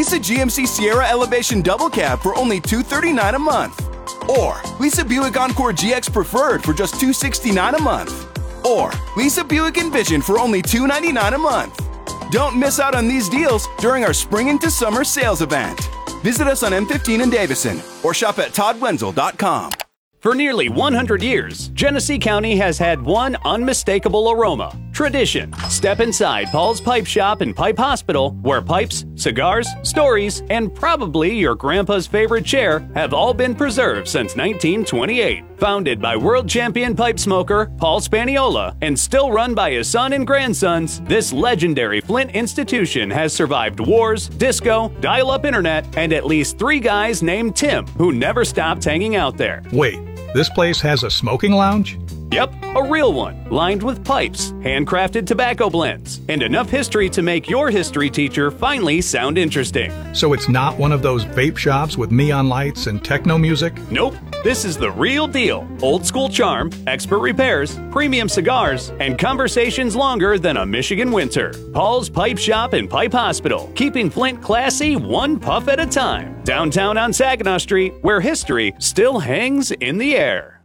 lease a GMC Sierra Elevation Double Cab for only $239 a month. Or lease a Buick Encore GX Preferred for just $269 a month. Or lease a Buick Envision for only $299 a month. Don't miss out on these deals during our spring into summer sales event. Visit us on M15 in Davison or shop at toddwenzel.com. For nearly 100 years, Genesee County has had one unmistakable aroma: tradition. Step inside Paul's Pipe Shop and Pipe Hospital, where pipes, cigars, stories, and probably your grandpa's favorite chair have all been preserved since 1928. Founded by world champion pipe smoker Paul Spaniola and still run by his son and grandsons, this legendary Flint institution has survived wars, disco, dial-up internet, and at least 3 guys named Tim who never stopped hanging out there. Wait, this place has a smoking lounge? Yep, a real one, lined with pipes, handcrafted tobacco blends, and enough history to make your history teacher finally sound interesting. So it's not one of those vape shops with neon lights and techno music? Nope, this is the real deal. Old school charm, expert repairs, premium cigars, and conversations longer than a Michigan winter. Paul's Pipe Shop and Pipe Hospital, keeping Flint classy one puff at a time. Downtown on Saginaw Street, where history still hangs in the air.